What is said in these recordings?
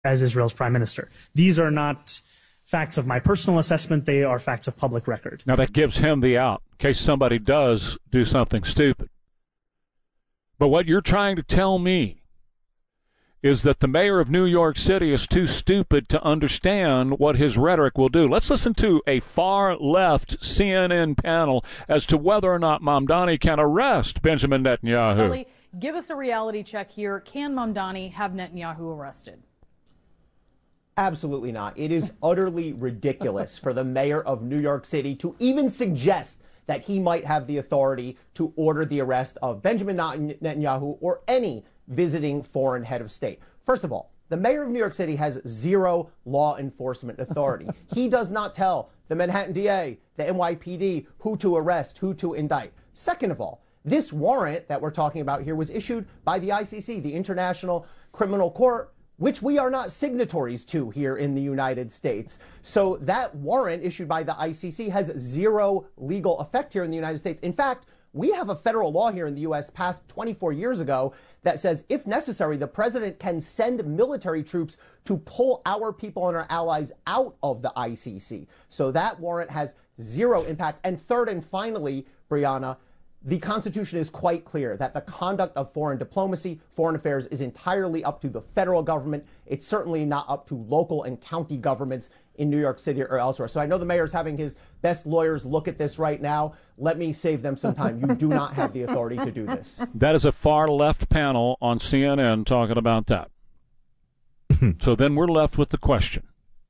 as Israel's prime minister. These are not facts of my personal assessment. They are facts of public record. Now, that gives him the out in case somebody does do something stupid. But what you're trying to tell me is that the mayor of New York City is too stupid to understand what his rhetoric will do. Let's listen to a far-left CNN panel as to whether or not Mamdani can arrest Benjamin Netanyahu. Ellie, give us a reality check here. Can Mamdani have Netanyahu arrested? Absolutely not. It is utterly ridiculous for the mayor of New York City to even suggest that he might have the authority to order the arrest of Benjamin Netanyahu or any visiting foreign head of state. First of all, the mayor of New York City has zero law enforcement authority. He does not tell the Manhattan DA, the NYPD, who to arrest, who to indict. Second of all, this warrant that we're talking about here was issued by the ICC, the International Criminal Court, which we are not signatories to here in the United States. So that warrant issued by the ICC has zero legal effect here in the United States. In fact, we have a federal law here in the U.S. passed 24 years ago that says, if necessary, the president can send military troops to pull our people and our allies out of the ICC. So that warrant has zero impact. And third and finally, Brianna, the Constitution is quite clear that the conduct of foreign diplomacy, foreign affairs, is entirely up to the federal government. It's certainly not up to local and county governments in New York City or elsewhere. So I know the mayor's having his best lawyers look at this right now. Let me save them some time. You do not have the authority to do this. That is a far left panel on CNN talking about that. So then we're left with the question.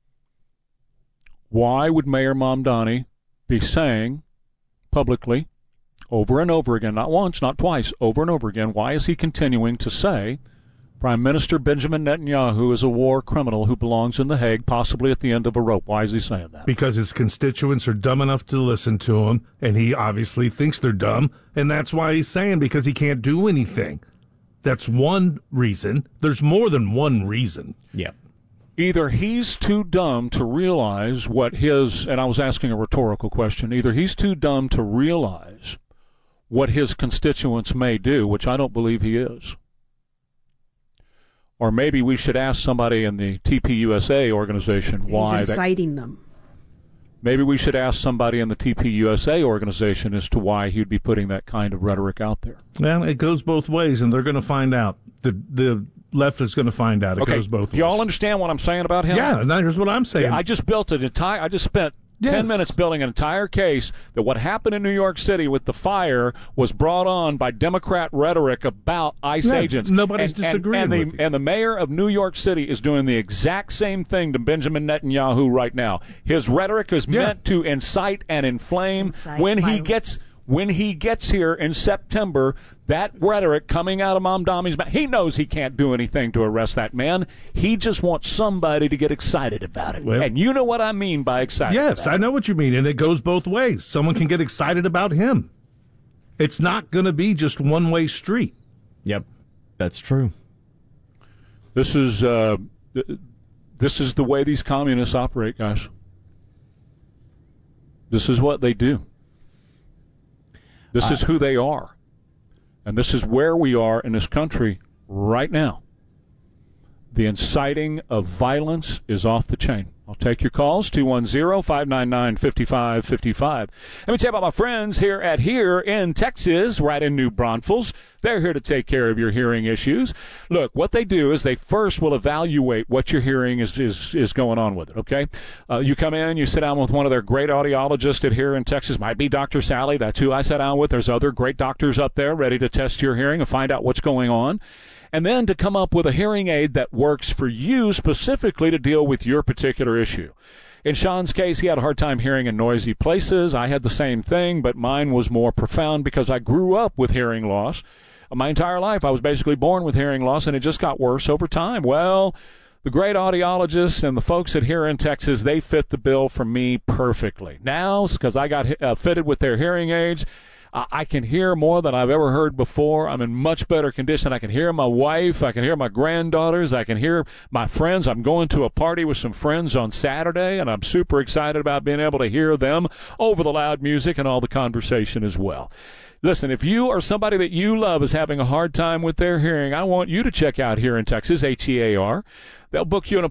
Why would Mayor Mamdani be saying publicly, over and over again, not once, not twice, over and over again, why is he continuing to say Prime Minister Benjamin Netanyahu is a war criminal who belongs in The Hague, possibly at the end of a rope? Why is he saying that? Because his constituents are dumb enough to listen to him, and he obviously thinks they're dumb, and that's why he's saying, because he can't do anything. That's one reason. There's more than one reason. Yep. Either he's too dumb to realize what his, and I was asking a rhetorical question, either he's too dumb to realize what his constituents may do, which I don't believe he is. Or maybe we should ask somebody in the TPUSA organization why. He's inciting them. Maybe we should ask somebody in the TPUSA organization as to why he'd be putting that kind of rhetoric out there. Well, it goes both ways, and they're going to find out. The left is going to find out. It goes both ways. Do y'all understand what I'm saying about him? Yeah, and here's what I'm saying. Yeah, I just spent 10 minutes building an entire case that what happened in New York City with the fire was brought on by Democrat rhetoric about ICE agents. Nobody's disagreeing with you. And the mayor of New York City is doing the exact same thing to Benjamin Netanyahu right now. His rhetoric is meant to incite and inflame. When he gets here in September, that rhetoric coming out of Mamdani's mouth, he knows he can't do anything to arrest that man. He just wants somebody to get excited about it. Well, and you know what I mean by excited. Yes, I know what you mean, and it goes both ways. Someone can get excited about him. It's not going to be just one-way street. Yep, that's true. This is the way these communists operate, guys. This is what they do. This is who they are. And this is where we are in this country right now. The inciting of violence is off the chain. I'll take your calls, 210-599-5555. Let me tell you about my friends here in Texas, right in New Braunfels. They're here to take care of your hearing issues. Look, what they do is they first will evaluate what your hearing is going on with it, okay? You come in, you sit down with one of their great audiologists here in Texas. Might be Dr. Sally. That's who I sat down with. There's other great doctors up there ready to test your hearing and find out what's going on. And then to come up with a hearing aid that works for you specifically to deal with your particular issue. In Sean's case, he had a hard time hearing in noisy places. I had the same thing, but mine was more profound because I grew up with hearing loss. My entire life, I was basically born with hearing loss, and it just got worse over time. Well, the great audiologists and the folks at here in Texas, they fit the bill for me perfectly. Now, because I got fitted with their hearing aids, I can hear more than I've ever heard before. I'm in much better condition. I can hear my wife. I can hear my granddaughters. I can hear my friends. I'm going to a party with some friends on Saturday, and I'm super excited about being able to hear them over the loud music and all the conversation as well. Listen, if you or somebody that you love is having a hard time with their hearing, I want you to check out Here in Texas, HEAR. They'll book you an